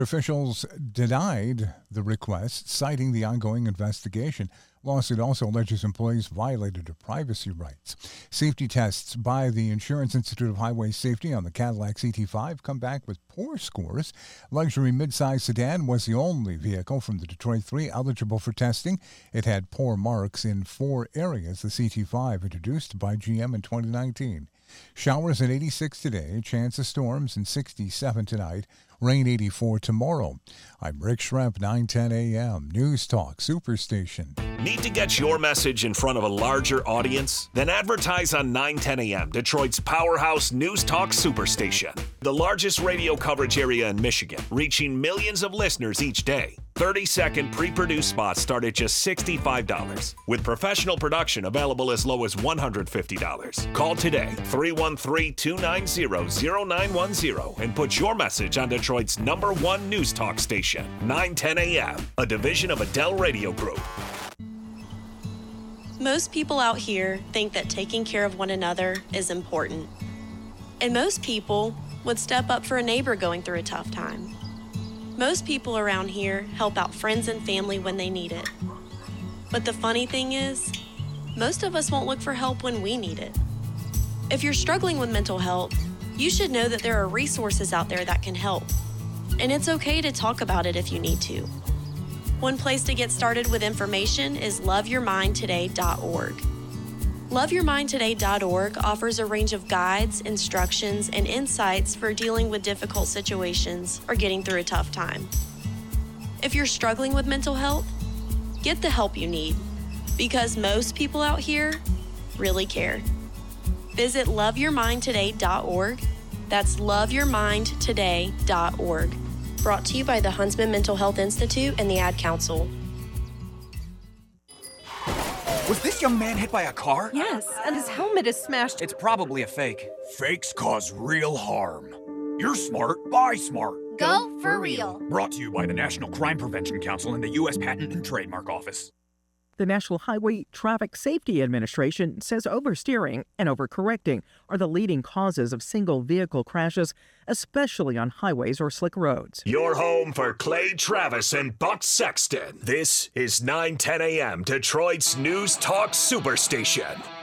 Officials denied the request, citing the ongoing investigation. Lawsuit also alleges employees violated their privacy rights. Safety tests by the Insurance Institute of Highway Safety on the Cadillac CT5 come back with poor scores. Luxury midsize sedan was the only vehicle from the Detroit 3 eligible for testing. It had poor marks in 4 areas. The CT5, introduced by GM in 2019. Showers at 86 today, chance of storms and 67 tonight. Rain 84 tomorrow. I'm Rick Schremp, 910 a.m. News Talk Superstation. Need to get your message in front of a larger audience? Then advertise on 910 a.m., Detroit's powerhouse News Talk Superstation. The largest radio coverage area in Michigan, reaching millions of listeners each day. 30-second pre-produced spots start at just $65, with professional production available as low as $150. Call today, 313-290-0910, and put your message on Detroit's #1 News Talk station, 910 a.m., a division of Adele Radio Group. Most people out here think that taking care of one another is important. And most people would step up for a neighbor going through a tough time. Most people around here help out friends and family when they need it. But the funny thing is, most of us won't look for help when we need it. If you're struggling with mental health, you should know that there are resources out there that can help. And it's okay to talk about it if you need to. One place to get started with information is loveyourmindtoday.org. Loveyourmindtoday.org offers a range of guides, instructions, and insights for dealing with difficult situations or getting through a tough time. If you're struggling with mental health, get the help you need, because most people out here really care. Visit loveyourmindtoday.org. That's loveyourmindtoday.org. Brought to you by the Huntsman Mental Health Institute and the Ad Council. Was this young man hit by a car? Yes, and his helmet is smashed. It's probably a fake. Fakes cause real harm. You're smart, buy smart. Go for real. Brought to you by the National Crime Prevention Council and the U.S. Patent and Trademark Office. The National Highway Traffic Safety Administration says oversteering and overcorrecting are the leading causes of single vehicle crashes, especially on highways or slick roads. Your home for Clay Travis and Buck Sexton. This is 910 a.m. Detroit's News Talk Superstation.